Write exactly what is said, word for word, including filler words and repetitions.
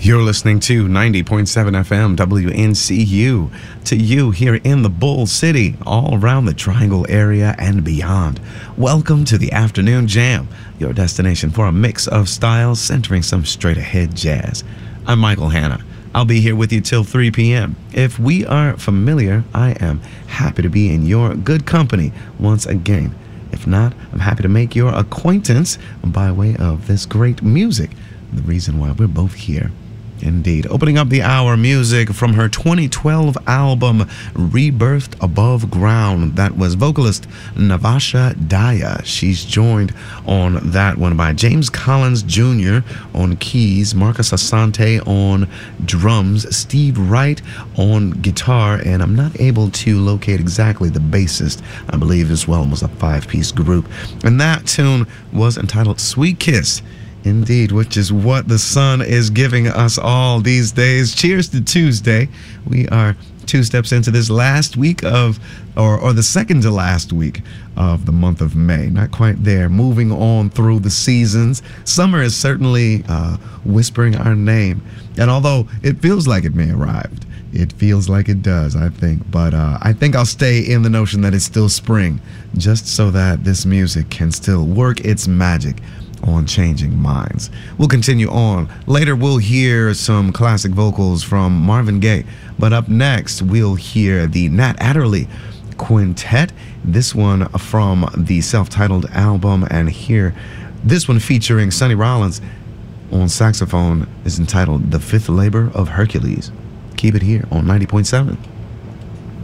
You're listening to ninety point seven F M W N C U, to you here in the Bull City, all around the Triangle area and beyond. Welcome to the Afternoon Jam, your destination for a mix of styles centering some straight-ahead jazz. I'm Michael Hanna. I'll be here with you till three p.m. If we are familiar, I am happy to be in your good company once again. If not, I'm happy to make your acquaintance by way of this great music, the reason why we're both here. Indeed. Opening up the hour, music from her twenty twelve album, Rebirthed Above Ground. That was vocalist Navasha Daya. She's joined on that one by James Collins Junior on keys, Marcus Asante on drums, Steve Wright on guitar, and I'm not able to locate exactly the bassist. I believe as well was a five-piece group. And that tune was entitled Sweet Kiss. Indeed, which is what the sun is giving us all these days. Cheers to Tuesday. We are two steps into this last week of, or, or the second to last week of the month of May. Not quite there. Moving on through the seasons. Summer is certainly uh, whispering our name. And although it feels like it may have arrived, it feels like it does, I think. But uh, I think I'll stay in the notion that it's still spring, just so that this music can still work its magic on changing minds. We'll continue on. Later, we'll hear some classic vocals from Marvin Gaye. But up next, we'll hear the Nat Adderley Quintet. This one from the self-titled album. And here, this one featuring Sonny Rollins on saxophone is entitled The Fifth Labor of Hercules. Keep it here on ninety point seven.